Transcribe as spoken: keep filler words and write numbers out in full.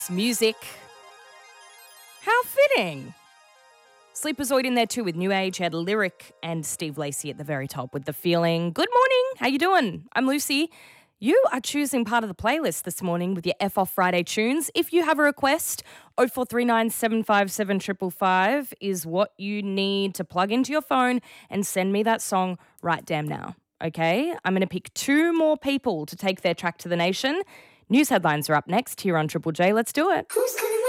Music. How fitting. Sleeperzoid in there too with New Age, had Lyric and Steve Lacey at the very top with The Feeling. Good morning. How you doing? I'm Lucy. You are choosing part of the playlist this morning with your F Off Friday tunes. If you have a request, oh four three nine, seven five seven, five five five is what you need to plug into your phone and send me that song right damn now. Okay? I'm going to pick two more people to take their track to the nation. News headlines are up next here on Triple J. Let's do it. Who's gonna